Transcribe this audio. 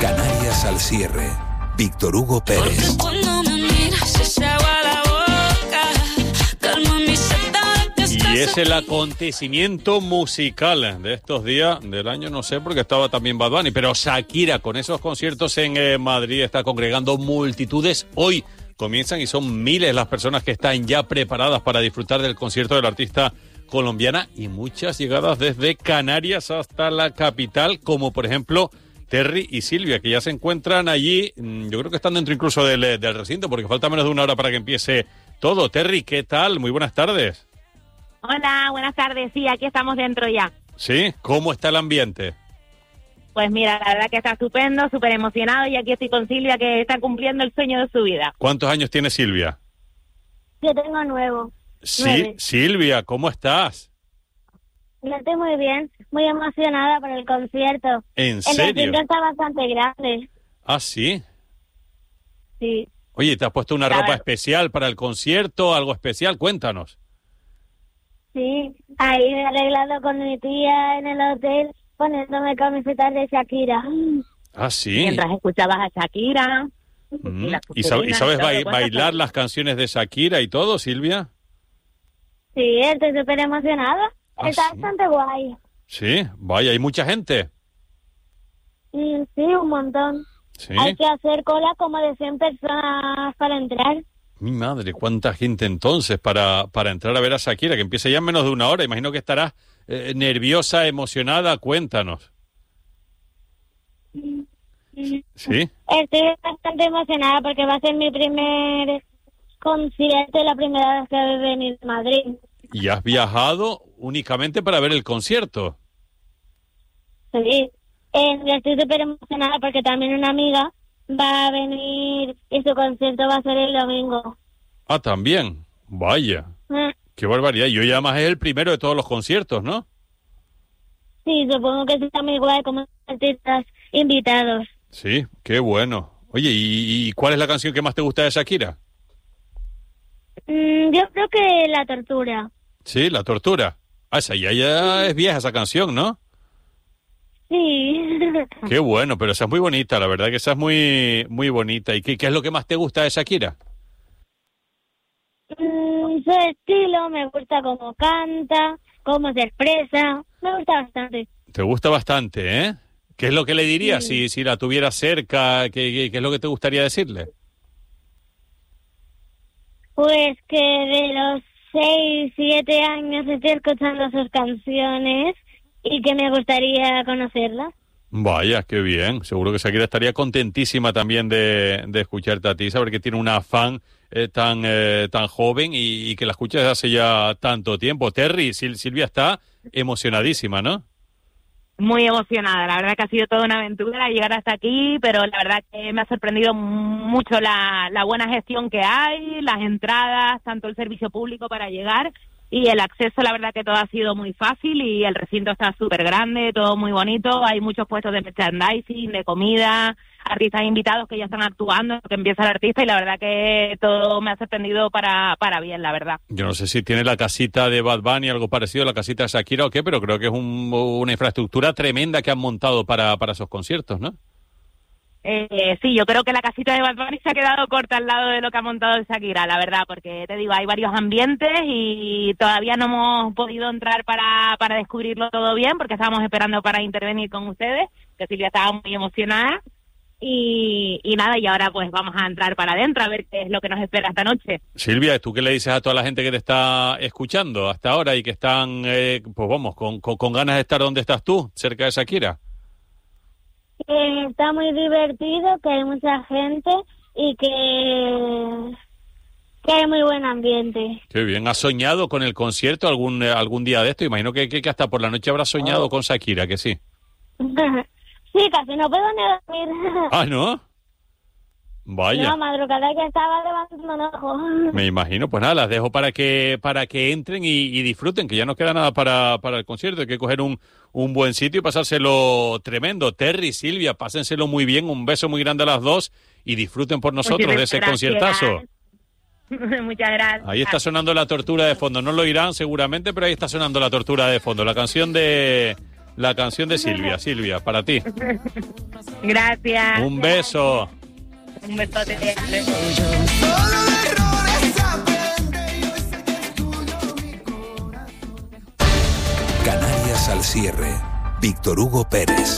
Canarias al cierre. Víctor Hugo Pérez. Y es el acontecimiento musical de estos días del año, no sé, porque estaba también Bad Bunny, pero Shakira con esos conciertos en Madrid está congregando multitudes. Hoy comienzan y son miles las personas que están ya preparadas para disfrutar del concierto del artista colombiana y muchas llegadas desde Canarias hasta la capital, como por ejemplo Terry y Silvia, que ya se encuentran allí. Yo creo que están dentro incluso del recinto, porque falta menos de una hora para que empiece todo. Terry, ¿qué tal? Muy buenas tardes. Hola, buenas tardes. Sí, aquí estamos dentro ya. ¿Sí? ¿Cómo está el ambiente? Pues mira, la verdad que está estupendo, súper emocionado, y aquí estoy con Silvia, que está cumpliendo el sueño de su vida. ¿Cuántos años tiene Silvia? Yo tengo 9. Sí, Silvia, ¿cómo estás? Yo estoy muy bien, muy emocionada por el concierto. ¿En El serio? recinto está bastante grande. ¿Ah, sí? Sí. Oye, ¿te has puesto una ropa especial para el concierto? ¿Algo especial? Cuéntanos. Sí, ahí me he arreglado con mi tía en el hotel, poniéndome camisetas de Shakira. ¿Ah, sí? Mientras escuchabas a Shakira. ¿Y sabes bailar las canciones de Shakira y todo, Silvia? Sí, estoy súper emocionada. Está ¿sí? bastante guay. Sí, vaya, ¿hay mucha gente? Sí, un montón. Sí. Hay que hacer cola como de 100 personas para entrar. Mi madre, cuánta gente entonces para entrar a ver a Shakira, que empieza ya en menos de una hora. Imagino que estarás nerviosa, emocionada. Cuéntanos. ¿Sí? Estoy bastante emocionada porque va a ser mi primer concierto y la primera vez que voy a venir a Madrid. ¿Y has viajado únicamente para ver el concierto? Sí. Estoy súper emocionada porque también una amiga va a venir y su concierto va a ser el domingo. Ah, también. Vaya. Qué barbaridad. Y hoy además es el primero de todos los conciertos, ¿no? Sí, supongo que está muy guay como artistas invitados. Sí, qué bueno. Oye, ¿y cuál es la canción que más te gusta de Shakira? Yo creo que La Tortura. Sí, La Tortura. Ah, esa ya es vieja esa canción, ¿no? Sí. Qué bueno, pero esa es muy bonita, la verdad que esa es muy, muy bonita. ¿Y qué es lo que más te gusta de Shakira? Su estilo, me gusta cómo canta, cómo se expresa, me gusta bastante. Te gusta bastante, ¿eh? ¿Qué es lo que le dirías si la tuvieras cerca? ¿Qué es lo que te gustaría decirle? Pues que de los 6, 7 años estoy escuchando sus canciones y que me gustaría conocerlas. Vaya, qué bien. Seguro que Shakira estaría contentísima también de escucharte a ti, saber que tiene una fan tan joven y que la escucha desde hace ya tanto tiempo. Terry, Silvia está emocionadísima, ¿no? Muy emocionada, la verdad que ha sido toda una aventura llegar hasta aquí, pero la verdad que me ha sorprendido mucho la buena gestión que hay, las entradas, tanto el servicio público para llegar y el acceso. La verdad que todo ha sido muy fácil y el recinto está súper grande, todo muy bonito, hay muchos puestos de merchandising, de comida, artistas invitados que ya están actuando, que empieza el artista, y la verdad que todo me ha sorprendido para bien, la verdad. Yo no sé si tiene la casita de Bad Bunny, algo parecido a la casita de Shakira o qué, pero creo que es una infraestructura tremenda que han montado para esos conciertos, ¿no? Sí, yo creo que la casita de Bad Bunny se ha quedado corta al lado de lo que ha montado Shakira, la verdad, porque te digo, hay varios ambientes y todavía no hemos podido entrar para descubrirlo todo bien, porque estábamos esperando para intervenir con ustedes, que Silvia estaba muy emocionada. Y nada, y ahora pues vamos a entrar para adentro a ver qué es lo que nos espera esta noche. Silvia, ¿tú qué le dices a toda la gente que te está escuchando hasta ahora y que están, pues vamos, con ganas de estar donde estás tú, cerca de Shakira? Está muy divertido, que hay mucha gente y que hay muy buen ambiente. Qué bien. ¿Has soñado con el concierto algún día de esto? Imagino que hasta por la noche habrás soñado con Shakira, que sí. Sí, casi no puedo ni dormir. Ah, ¿no? Vaya. No, madrugada que estaba levantando un ojo. Me imagino. Pues nada, las dejo para que entren y disfruten, que ya no queda nada para el concierto. Hay que coger un buen sitio y pasárselo tremendo. Terry, Silvia, pásenselo muy bien. Un beso muy grande a las dos y disfruten por nosotros de ese conciertazo. Muchas gracias. Ahí está sonando La Tortura de fondo. No lo oirán seguramente, pero ahí está sonando La Tortura de fondo. La canción de la canción de Silvia. Silvia, para ti. Gracias. Un beso. Un besote. Canarias al cierre. Víctor Hugo Pérez.